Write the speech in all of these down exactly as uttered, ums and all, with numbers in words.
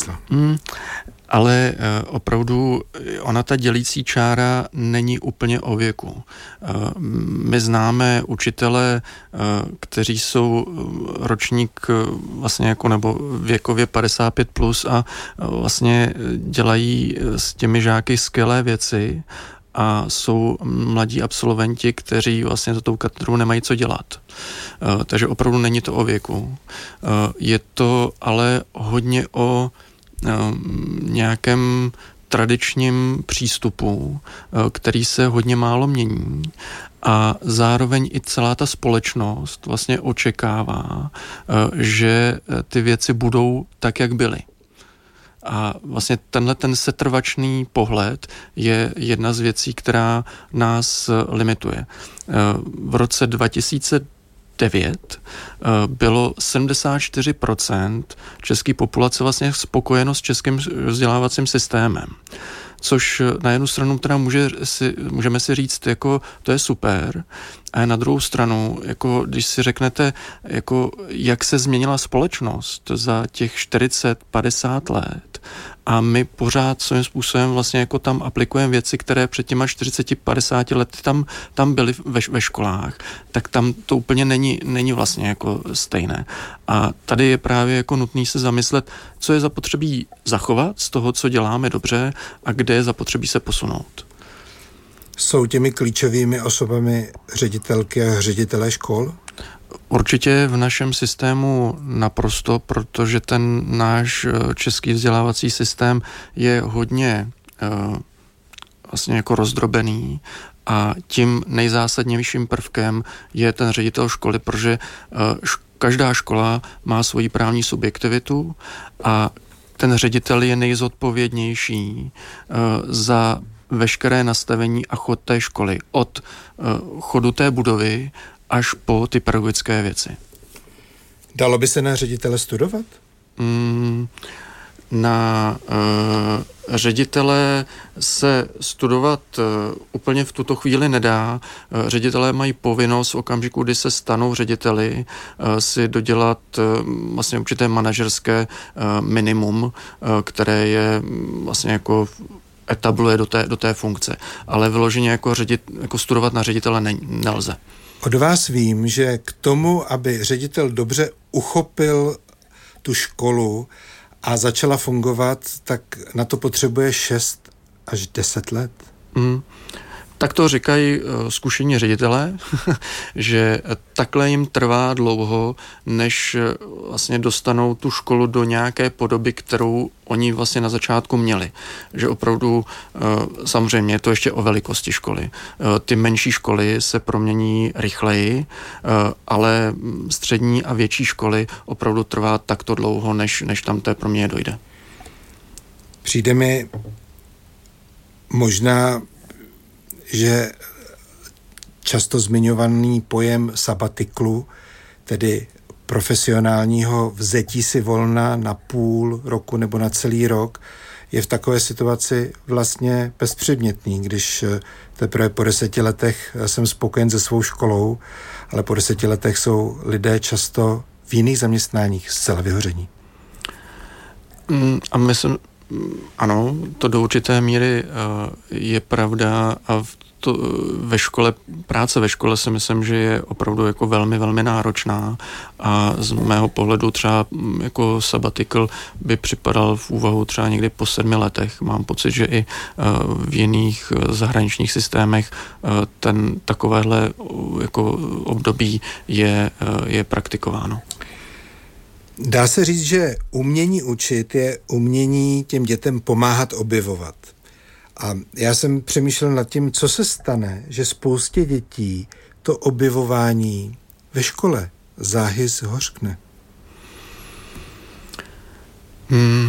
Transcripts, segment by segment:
čísla. Mm, ale uh, opravdu ona ta dělící čára není úplně o věku. Uh, my známe učitele, uh, kteří jsou ročník uh, vlastně jako nebo věkově padesát pět plus a uh, vlastně dělají s těmi žáky skvělé věci a jsou mladí absolventi, kteří vlastně za tou katedrou nemají co dělat. Uh, takže opravdu není to o věku. Uh, je to ale hodně o uh, nějakém tradičním přístupu, uh, který se hodně málo mění a zároveň i celá ta společnost vlastně očekává, uh, že ty věci budou tak, jak byly. A vlastně tenhle ten setrvačný pohled je jedna z věcí, která nás limituje. V roce dva tisíce devět bylo sedmdesát čtyři procent české populace vlastně spokojeno s českým vzdělávacím systémem. Což na jednu stranu teda může si, můžeme si říct, jako to je super, a na druhou stranu, jako když si řeknete, jako jak se změnila společnost za těch čtyřicet padesát let a my pořád svým způsobem vlastně jako tam aplikujeme věci, které před těma čtyřicet padesát lety tam, tam byly ve, ve školách, tak tam to úplně není, není vlastně jako stejné. A tady je právě jako nutný se zamyslet, co je zapotřebí zachovat z toho, co děláme dobře a kde je zapotřebí se posunout. Jsou těmi klíčovými osobami ředitelky a ředitelé škol? Určitě v našem systému naprosto, protože ten náš český vzdělávací systém je hodně uh, vlastně jako rozdrobený a tím nejzásadnějším prvkem je ten ředitel školy, protože uh, š- každá škola má svoji právní subjektivitu a ten ředitel je nejzodpovědnější uh, za veškeré nastavení a chod té školy. Od uh, chodu té budovy až po ty pedagogické věci. Dalo by se na ředitele studovat? Mm, na uh, ředitele se studovat uh, úplně v tuto chvíli nedá. Uh, ředitelé mají povinnost v okamžiku, kdy se stanou řediteli, uh, si dodělat uh, vlastně určité manažerské uh, minimum, uh, které je um, vlastně jako etabluje do té, do té funkce. Ale vyloženě jako, ředit, jako studovat na ředitele ne, nelze. Od vás vím, že k tomu, aby ředitel dobře uchopil tu školu a začala fungovat, tak na to potřebuje šest až deset let. Mm. Tak to říkají uh, zkušení ředitelé, že takhle jim trvá dlouho, než uh, vlastně dostanou tu školu do nějaké podoby, kterou oni vlastně na začátku měli. Že opravdu, uh, samozřejmě je to ještě o velikosti školy. Uh, ty menší školy se promění rychleji, uh, ale střední a větší školy opravdu trvá takto dlouho, než, než tam té proměně dojde. Přijde mi možná, že často zmiňovaný pojem sabatiklu, tedy profesionálního vzetí si volna na půl roku nebo na celý rok, je v takové situaci vlastně bezpředmětný, když teprve po deseti letech jsem spokojen se svou školou, ale po deseti letech jsou lidé často v jiných zaměstnáních zcela vyhoření. Mm, a myslím, ano, to do určité míry uh, je pravda a v to, ve škole, práce ve škole si myslím, že je opravdu jako velmi, velmi náročná a z mého pohledu třeba jako sabbatical by připadal v úvahu třeba někdy po sedmi letech. Mám pocit, že i uh, v jiných zahraničních systémech uh, ten takovéhle uh, jako období je, uh, je praktikováno. Dá se říct, že umění učit je umění těm dětem pomáhat objevovat. A já jsem přemýšlel nad tím, co se stane, že spoustě dětí to objevování ve škole záhy zhořkne. Hmm.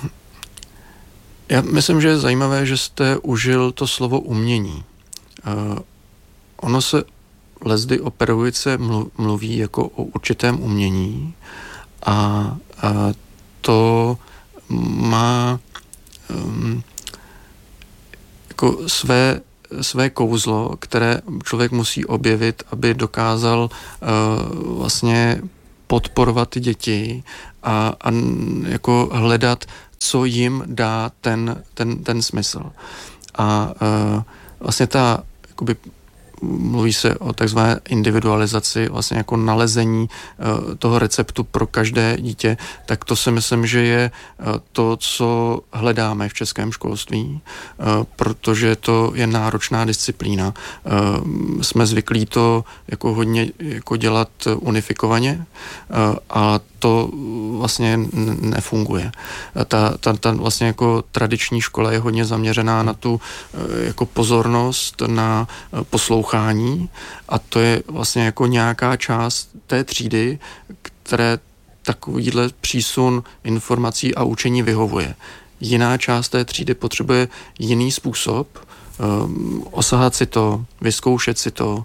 Já myslím, že je zajímavé, že jste užil to slovo umění. Uh, ono se leckdy o pedagogice mluví jako o určitém umění a, a to má um, jako své, své kouzlo, které člověk musí objevit, aby dokázal uh, vlastně podporovat ty děti a, a jako hledat, co jim dá ten, ten, ten smysl. A uh, vlastně ta, jakoby, mluví se o takzvané individualizaci, vlastně jako nalezení uh, toho receptu pro každé dítě, tak to si myslím, že je uh, to, co hledáme v českém školství, uh, protože to je náročná disciplína. Uh, jsme zvyklí to jako hodně jako dělat unifikovaně uh, a to vlastně nefunguje. Ta, ta, ta vlastně jako tradiční škola je hodně zaměřená na tu jako pozornost, na poslouchání a to je vlastně jako nějaká část té třídy, které takovýhle přísun informací a učení vyhovuje. Jiná část té třídy potřebuje jiný způsob, um, osahat si to, vyzkoušet si to,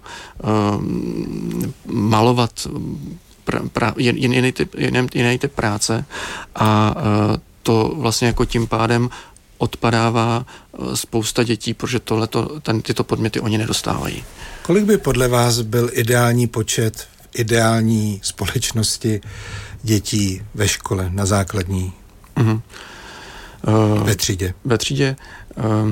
um, malovat Pra, pra, jen, jiný, typ, jen, jiný typ práce a uh, to vlastně jako tím pádem odpadává uh, spousta dětí, protože tohleto, ten, tyto podměty oni nedostávají. Kolik by podle vás byl ideální počet v ideální společnosti dětí ve škole na základní? Uh-huh. Uh, ve třídě? Ve třídě. Uh, uh,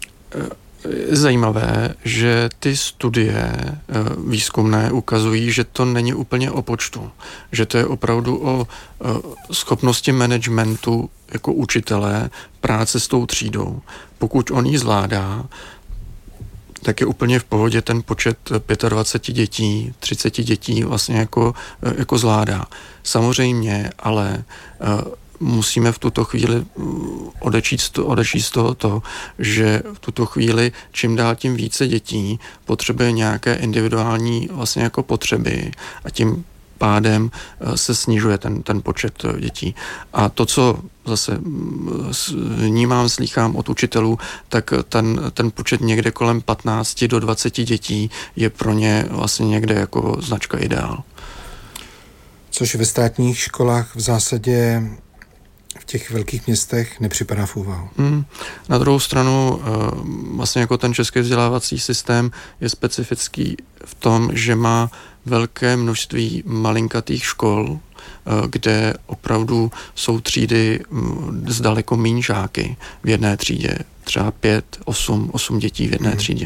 Zajímavé, že ty studie výzkumné ukazují, že to není úplně o počtu, že to je opravdu o schopnosti managementu jako učitele práce s tou třídou. Pokud on ji zvládá, tak je úplně v pohodě ten počet dvacet pět dětí, třicet dětí vlastně jako, jako zvládá. Samozřejmě, ale musíme v tuto chvíli odečíst, odečíst z toho to, že v tuto chvíli čím dál tím více dětí potřebuje nějaké individuální vlastně jako potřeby a tím pádem se snižuje ten, ten počet dětí. A to, co zase vnímám, slýchám od učitelů, tak ten, ten počet někde kolem patnáct do dvacet dětí je pro ně vlastně někde jako značka ideál. Což ve státních školách v zásadě v těch velkých městech nepřipadá v úvahu. Hmm. Na druhou stranu vlastně jako ten český vzdělávací systém je specifický v tom, že má velké množství malinkatých škol, kde opravdu jsou třídy s daleko míň žáky v jedné třídě. Třeba pět, osm, osm dětí v jedné hmm. třídě.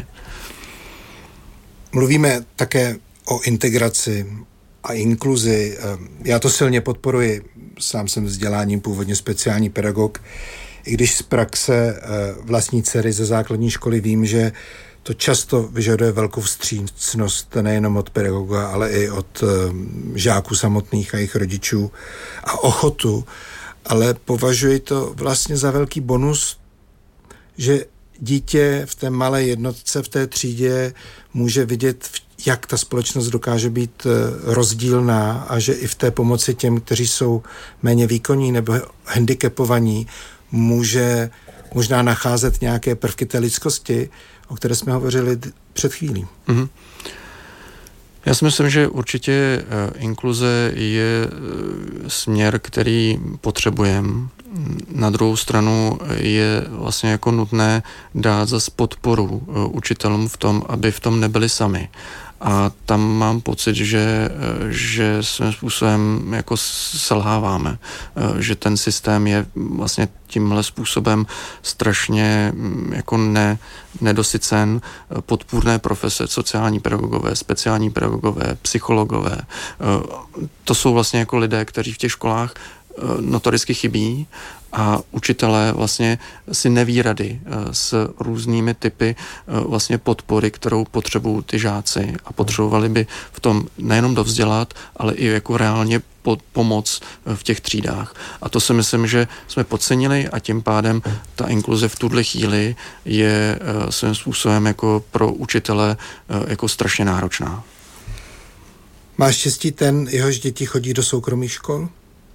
Mluvíme také o integraci a inkluzi. Já to silně podporuji. Sám jsem vzděláním původně speciální pedagog. I když z praxe vlastní dcery ze základní školy vím, že to často vyžaduje velkou vstřícnost nejenom od pedagoga, ale i od žáků samotných a jejich rodičů a ochotu. Ale považuji to vlastně za velký bonus, že dítě v té malé jednotce v té třídě může vidět, jak ta společnost dokáže být rozdílná a že i v té pomoci těm, kteří jsou méně výkonní nebo handicapovaní, může možná nacházet nějaké prvky té lidskosti, o které jsme hovořili před chvílí. Mm-hmm. Já si myslím, že určitě inkluze je směr, který potřebujeme. Na druhou stranu je vlastně jako nutné dát zas podporu učitelům v tom, aby v tom nebyli sami. A tam mám pocit, že, že svým způsobem jako selháváme, že ten systém je vlastně tímhle způsobem strašně jako ne, nedosycen. Podpůrné profese, sociální pedagogové, speciální pedagogové, psychologové, to jsou vlastně jako lidé, kteří v těch školách notoricky chybí a učitelé vlastně si neví rady s různými typy vlastně podpory, kterou potřebují ty žáci a potřebovali by v tom nejenom dovzdělat, ale i jako reálně pomoc v těch třídách. A to si myslím, že jsme podcenili a tím pádem ta inkluze v tuhle chvíli je svým způsobem jako pro učitele jako strašně náročná. Má štěstí ten, jehož děti chodí do soukromých škol?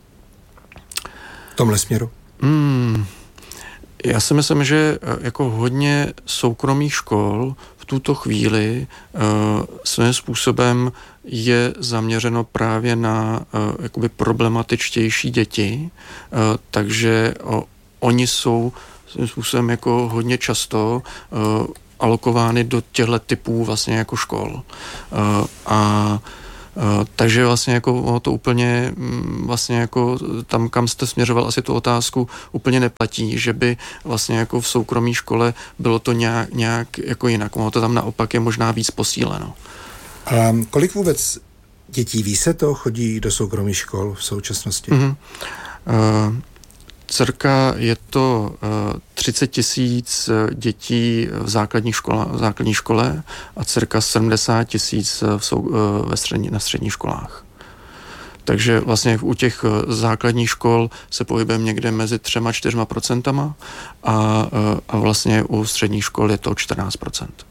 V tomhle směru? Hmm, já si myslím, že jako hodně soukromých škol v tuto chvíli uh, svým způsobem je zaměřeno právě na uh, jakoby problematičtější děti, uh, takže uh, oni jsou svým způsobem jako hodně často uh, alokovány do těchto typů vlastně jako škol. Uh, a Takže vlastně jako ono to úplně vlastně jako tam, kam jste směřoval asi tu otázku, úplně neplatí, že by vlastně jako v soukromé škole bylo to nějak, nějak jako jinak. Ono to tam naopak je možná víc posíleno. A kolik vůbec dětí, ví se to, chodí do soukromých škol v současnosti? Mm-hmm. Uh, Cirka je to uh, třicet tisíc dětí v základní škole, v základní škole a cirka sedmdesát tisíc v sou, uh, ve střední, na středních školách. Takže vlastně u těch základních škol se pohybujeme někde mezi třema, čtyřma procentama a, a vlastně u středních škol je to čtrnáct procent.